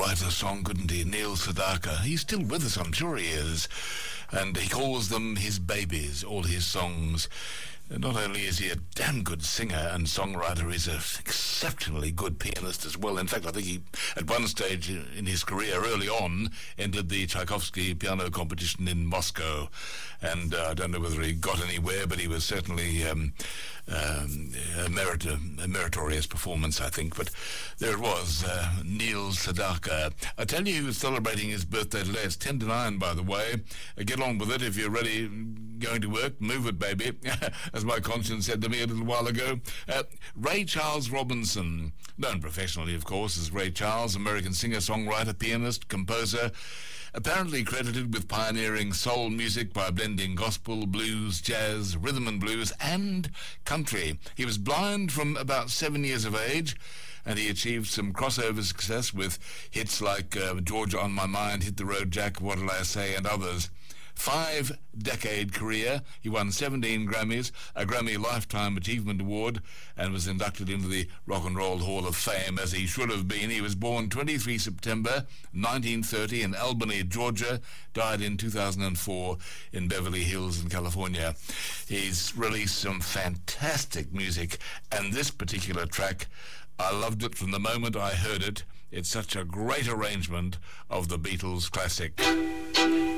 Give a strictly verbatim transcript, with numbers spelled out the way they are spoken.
write a song, couldn't he? Neil Sedaka. He's still with us, I'm sure he is. And he calls them his babies, all his songs. Not only is he a damn good singer and songwriter, he's an exceptionally good pianist as well. In fact, I think he, at one stage in his career early on, entered the Tchaikovsky piano competition in Moscow. And uh, I don't know whether he got anywhere, but he was certainly um, um, a, merit, a meritorious performance, I think. But there it was, uh, Neil Sedaka. I tell you, he was celebrating his birthday today. It's ten to nine, by the way. Uh, get on with it. If you're ready, going to work, move it, baby. As my conscience said to me a little while ago. Uh, Ray Charles Robinson, known professionally, of course, as Ray Charles, American singer, songwriter, pianist, composer, apparently credited with pioneering soul music by blending gospel, blues, jazz, rhythm and blues, and country. He was blind from about seven years of age, and he achieved some crossover success with hits like uh, Georgia on My Mind, Hit the Road Jack, What'll I Say, and others. Five-decade career. He won seventeen Grammys, a Grammy Lifetime Achievement Award, and was inducted into the Rock and Roll Hall of Fame, as he should have been. He was born the twenty-third of September nineteen thirty in Albany, Georgia, died in two thousand four in Beverly Hills in California. He's released some fantastic music, and this particular track, I loved it from the moment I heard it. It's such a great arrangement of the Beatles classic.